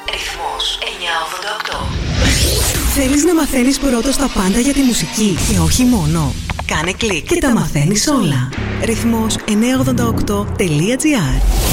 Ρυθμός 988. Θέλεις να μαθαίνεις πρώτος τα πάντα για τη μουσική και όχι μόνο? Κάνε κλικ και τα μαθαίνεις όλα. Ρυθμός 988.gr.